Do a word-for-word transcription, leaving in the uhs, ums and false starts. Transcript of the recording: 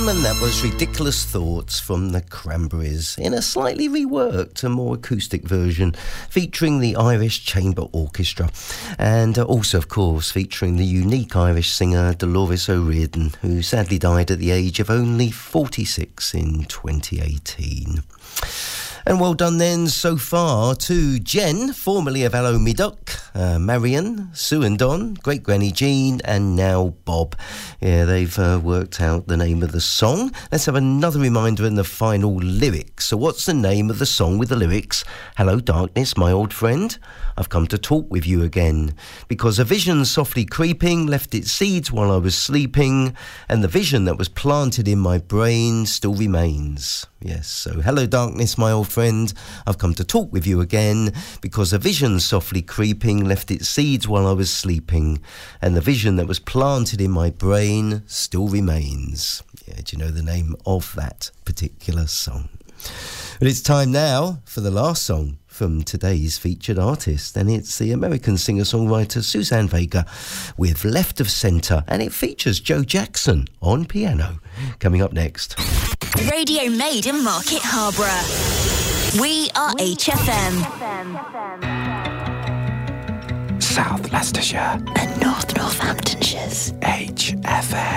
them, and that was Ridiculous Thoughts from the Cranberries in a slightly reworked and more acoustic version featuring the Irish Chamber Orchestra, and uh, also of course featuring the unique Irish singer Dolores O'Riordan, who sadly died at the age of only forty-six in twenty eighteen. And well done then so far to Jen, formerly of Hello Me Duck, uh, Marion, Sue and Don, Great Granny Jean, and now Bob. Yeah, they've uh, worked out the name of the song. Let's have another reminder in the final lyrics. So what's the name of the song with the lyrics? Hello darkness, my old friend, I've come to talk with you again, because a vision softly creeping left its seeds while I was sleeping, and the vision that was planted in my brain still remains. Yes, so hello darkness, my old friend, I've come to talk with you again, because a vision softly creeping left its seeds while I was sleeping, and the vision that was planted in my brain still remains. Yeah, do you know the name of that particular song? But it's time now for the last song from today's featured artist, and it's the American singer-songwriter Suzanne Vega with Left of Centre, and it features Joe Jackson on piano. Coming up next. Radio made in Market Harborough. We are H F M. South Leicestershire And North Northamptonshire's H F M.